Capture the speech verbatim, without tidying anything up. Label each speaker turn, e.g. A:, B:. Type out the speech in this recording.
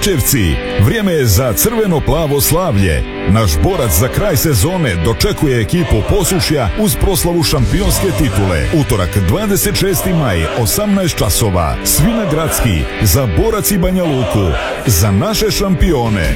A: Boračevci, vrijeme je za crveno-plavo slavlje. Naš borac za kraj sezone dočekuje ekipu Posušja uz proslavu šampionske titule. Utorak dvadeset šesti maj, osamnaest časova. Svinagradski, za Borac i Banja Luku. Za naše šampione.